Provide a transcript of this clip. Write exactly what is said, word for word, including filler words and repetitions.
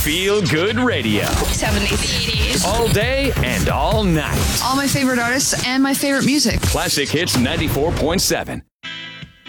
Feel Good Radio. seventies, eighties. All day and all night. All my favorite artists and my favorite music. Classic Hits ninety-four point seven.